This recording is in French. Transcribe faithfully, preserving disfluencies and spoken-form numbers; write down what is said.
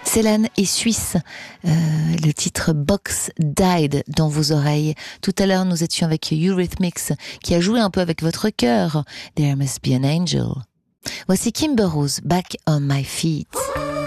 Céline est suisse. Euh, le titre Box Died dans vos oreilles. Tout à l'heure, nous étions avec Eurythmics qui a joué un peu avec votre cœur. There Must Be an Angel. Voici Kimber Rose, Back on My Feet.